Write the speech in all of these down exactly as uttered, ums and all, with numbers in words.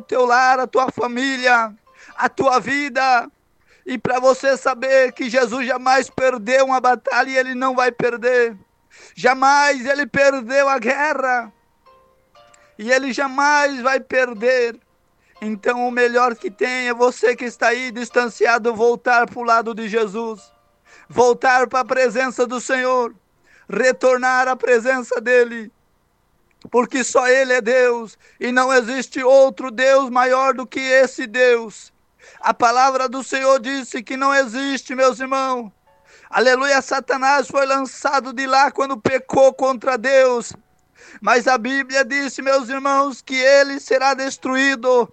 teu lar, a tua família, a tua vida. E para você saber que Jesus jamais perdeu uma batalha e ele não vai perder. Jamais ele perdeu a guerra. E ele jamais vai perder. Então o melhor que tem é você que está aí distanciado voltar para o lado de Jesus. Voltar para a presença do Senhor. Retornar à presença dele. Porque só ele é Deus. E não existe outro Deus maior do que esse Deus. A palavra do Senhor disse que não existe, meus irmãos. Aleluia, Satanás foi lançado de lá quando pecou contra Deus. Mas a Bíblia disse, meus irmãos, que ele será destruído.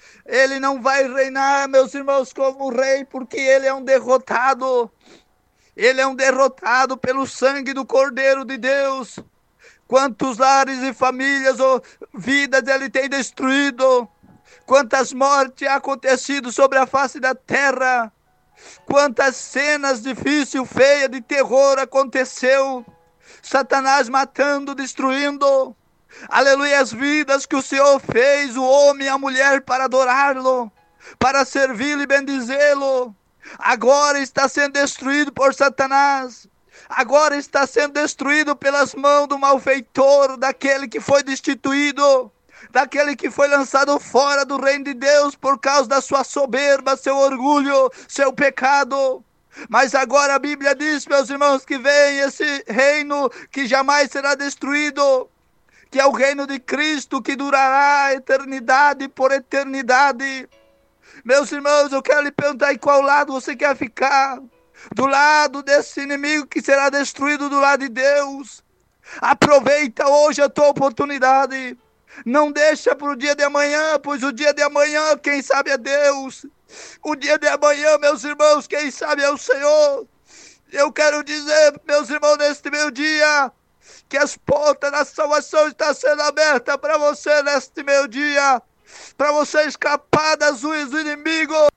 Ele não vai reinar, meus irmãos, como rei, porque ele é um derrotado. Ele é um derrotado pelo sangue do Cordeiro de Deus. Quantos lares e famílias ou vidas ele tem destruído. Quantas mortes há acontecido sobre a face da terra. Quantas cenas difíceis, feias, de terror aconteceu. Satanás matando, destruindo. Aleluia, as vidas que o Senhor fez, o homem e a mulher, para adorá-lo, para servi-lo e bendizê-lo. Agora está sendo destruído por Satanás. Agora está sendo destruído pelas mãos do malfeitor, daquele que foi destituído, daquele que foi lançado fora do reino de Deus por causa da sua soberba, seu orgulho, seu pecado. Mas agora a Bíblia diz, meus irmãos, que vem esse reino que jamais será destruído, que é o reino de Cristo, que durará a eternidade por eternidade. Meus irmãos, eu quero lhe perguntar em qual lado você quer ficar. Do lado desse inimigo que será destruído, do lado de Deus. Aproveita hoje a tua oportunidade. Não deixa para o dia de amanhã, pois o dia de amanhã, quem sabe é Deus. O dia de amanhã, meus irmãos, quem sabe é o Senhor. Eu quero dizer, meus irmãos, neste meu dia, que as portas da salvação estão sendo abertas para você neste meu dia. Para você escapar das unhas do inimigo.